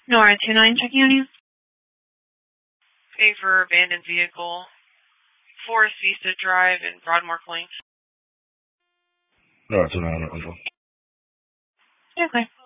Nora 29 checking on you. Pay for abandoned vehicle. Forest Vista Drive in Broadmoor Plains. No, it's an hour. Okay.